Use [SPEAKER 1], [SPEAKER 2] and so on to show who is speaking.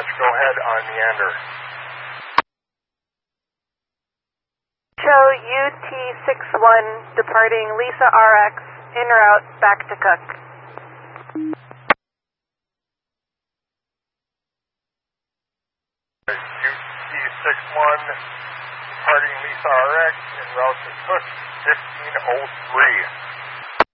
[SPEAKER 1] dispatch, go ahead on Meander.
[SPEAKER 2] Show UT61 departing Lisa RX en route back to Cook.
[SPEAKER 1] UT61 departing Lisa RX en route to Cook, 1503.